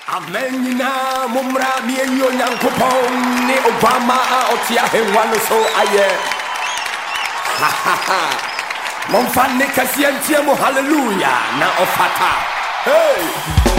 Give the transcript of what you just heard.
Amen na mumra mienyo nyankopon ni Obama otia henwa no so aye. Ha ha ha. Momfa ne kasiantie mo hallelujah na ofata. Hey.